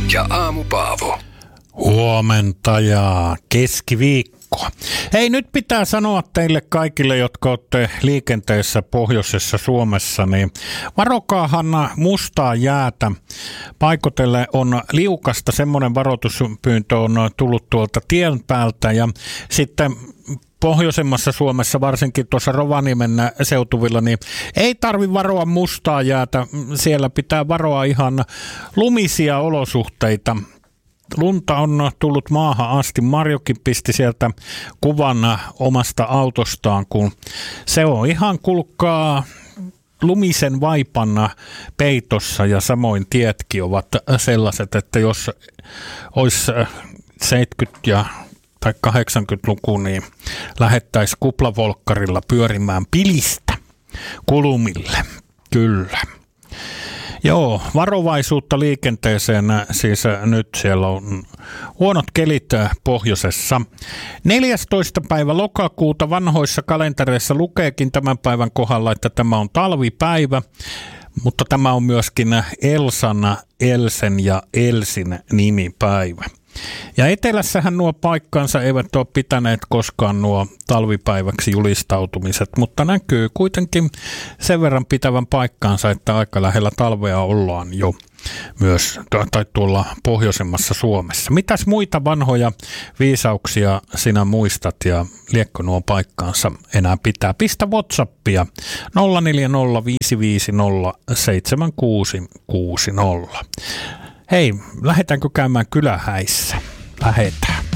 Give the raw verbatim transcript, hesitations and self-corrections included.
ja Aamu Paavo. Huomenta ja keskiviikkoa. Hei, nyt pitää sanoa teille kaikille, jotka olette liikenteessä pohjoisessa Suomessa, niin varokaahan mustaa jäätä. Paikotelle on liukasta, semmoinen varoituspyyntö on tullut tuolta tien päältä ja sitten pohjoisemmassa Suomessa, varsinkin tuossa Rovaniemen seutuvilla, niin ei tarvi varoa mustaa jäätä. Siellä pitää varoa ihan lumisia olosuhteita. Lunta on tullut maahan asti. Marjokin pisti sieltä kuvan omasta autostaan, kun se on ihan kulkaa lumisen vaipan peitossa ja samoin tietkin ovat sellaiset, että jos olisi seitsemänkymmentä- ja tai kahdeksankymmentäluku, niin lähettäisiin kuplavolkkarilla pyörimään pilistä kulumille. Kyllä. Joo, varovaisuutta liikenteeseen, siis nyt siellä on huonot kelit pohjoisessa. neljästoista päivä lokakuuta vanhoissa kalentereissa lukeekin tämän päivän kohdalla, että tämä on talvipäivä, mutta tämä on myöskin Elsan, Elsen ja Elsin nimipäivä. Ja etelässähän nuo paikkansa eivät ole pitäneet koskaan nuo talvipäiväksi julistautumiset, mutta näkyy kuitenkin sen verran pitävän paikkaansa, että aika lähellä talvea ollaan jo myös tai tuolla pohjoisemmassa Suomessa. Mitäs muita vanhoja viisauksia sinä muistat ja liekko nuo paikkaansa enää pitää? Pistä WhatsAppia nolla neljä nolla viisi viisi nolla seitsemän kuusi kuusi nolla. Hei, lähdetäänkö käymään kylähäissä? Lähdetään.